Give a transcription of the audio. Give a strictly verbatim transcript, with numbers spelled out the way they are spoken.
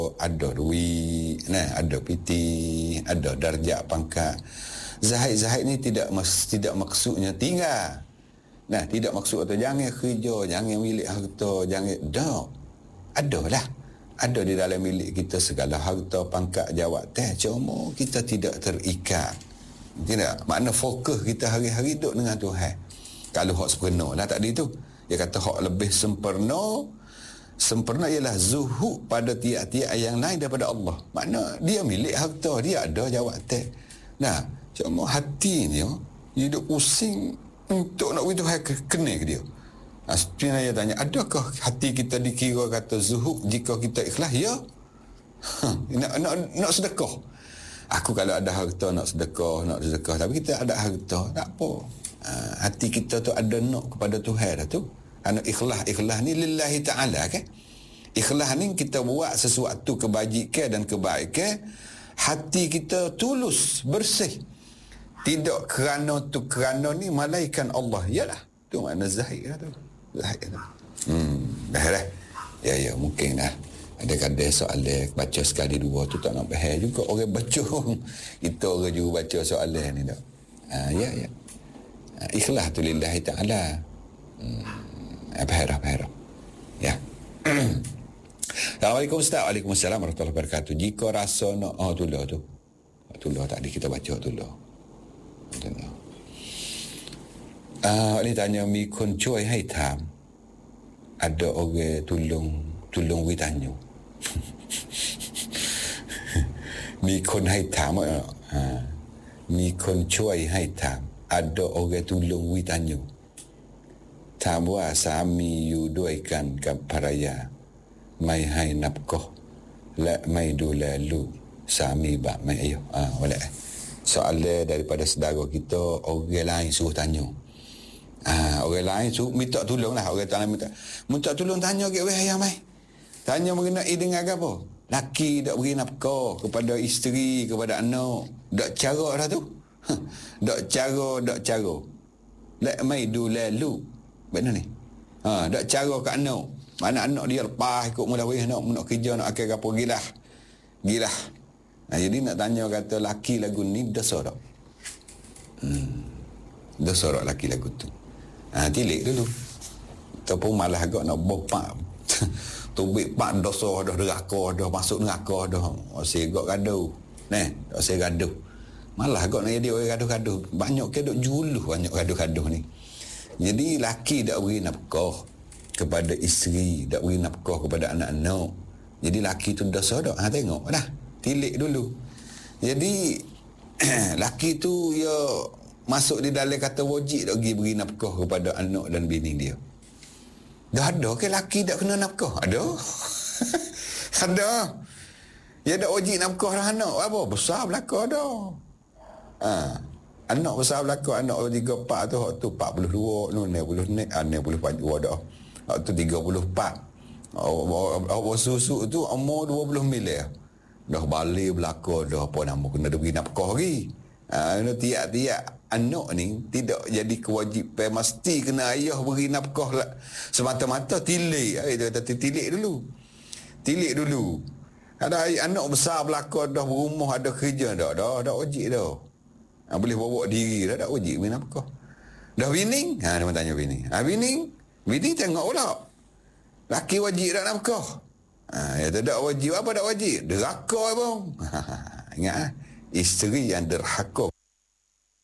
ada duit, nah, ada piti, ada darjat pangkat. Zahid-zahid ni tidak mas, tidak maksudnya tinggal. Nah, tidak maksud atau jangan kerja, jangan milik harta, jangan dak. Adalah. Ada di dalam milik kita segala harta, pangkat, jawatan. Cuma kita tidak terikat. Tidak. Makna fokus kita hari-hari duduk dengan Tuhan. Kalau hak sempurna lah tadi tu. Dia kata hak lebih sempurna. Sempurna ialah zuhud pada tiap-tiap yang lain daripada Allah. Makna dia milik harta, dia ada jawatan. Nah, cuma hati ni, dia duduk pusing untuk nak begitu kena ke dia. Ha, sebenarnya tanya, adakah hati kita dikira kata zuhud jika kita ikhlas? Ya. Ha, nak, nak, nak sedekah. Aku kalau ada harta nak sedekah, nak sedekah. Tapi kita ada harta, tak apa. Ha, hati kita tu ada nak kepada Tuhan dah tu. Anak ikhlas, ikhlas ni lillahi ta'ala kan. Ikhlas ni kita buat sesuatu kebajikan dan kebaikan. Hati kita tulus, bersih. Tidak kerana tu kerana ni malaikan Allah. Yalah. Tu makna zahid lah tu. Zahid lah. Hmm. Dah lah. Ya, ya. Mungkin lah. Ada-ada soalan baca sekali dua tu tak nak bahas juga. Orang baca. Kita orang juga baca soalan ni tak. Ha, ya, ya. Ha, ikhlas tu lillahi ta'ala. Hmm. Bahas dah, bahas dah. Ya. Assalamualaikum Ustaz. Waalaikumsalam warahmatullahi wabarakatuh. Jika rasa nak... Oh, tulah tu. Tulah tadi kita baca tulah. Ah, uh, dia tanya mi kon cuai hai tham. Ada orang tolong tolong wi tanya. Mi kon hai tham ah. Uh, mi kon cuai hai tham. Ada orang tolong wi tanya. Tabwa sami yu doikan ke paraya. Mai hai napkoh. La mai du lalu. Sami ba mai ayo. Ah, boleh. Soalan daripada saudara kita, orang lain suruh tanya. Ah, orang lain suruh minta tolong lah. Orang lain minta, minta tolong tanya ke weh ayah mai. Tanya mengenai dengan apa? Laki tak beri nafkah kepada isteri, kepada anak. Tak cara dah tu. Tak cara, tak cara. Lek mai du lalu. Benar ni? Ha, tak cara kat anak. Mana anak dia lepas ikut mula weh nak nak kerja nak akhir apa gilah. Gilah. Nah, jadi nak tanya kata laki lagu ni dosa tak? Hmm. Dosa tak laki lagu tu? Ha, tilik dulu. Ataupun malah agak nak bopak. Tubik pak dosa dah neraka dah masuk neraka dah. Saya agak gaduh. Nah, saya gaduh. Malah agak nak jadi orang gaduh-gaduh. Banyak ke duk juluh banyak gaduh-gaduh ni. Jadi laki tak beri nafkah kepada isteri, tak beri nafkah kepada anak-anak. Jadi laki tu dosa tak? Ha, tengok dah. Tilik dulu. Jadi laki tu ya masuk di dalam kata wajib tak pergi beri nafkah kepada anak dan bini dia. Dah ada ke laki tak kena nafkah? Ada. Ada. Ya tak wajib nafkah dah anak. Apa? Besar belakang dah. Ha. Anak besar belakang, anak tiga puluh empat tu, waktu empat puluh dua, no, enam puluh ni, enam puluh dua dah. Waktu tiga puluh empat. Awak susu tu umur dua puluh miliar. Dah balik belakang dah apa nama kena beri nafkah lagi. Ha, tiap-tiap anak ni tidak jadi kewajipan mesti kena ayah beri nafkah lah. Semata-mata tilik. Itu kata tilik dulu. Tilik dulu. Ada anak besar belakang dah berumah ada kerja dah. Dah dah wajib dah. Ha, boleh bawa diri dah tak wajib beri nafkah. Dah bining? Ha, dia tanya bining. Ha, bining? Bining tengok pula. Laki wajib tak nafkah? Ha, ya tak wajib apa tak wajib? Derhaka bang. Ingat, isteri yang derhaka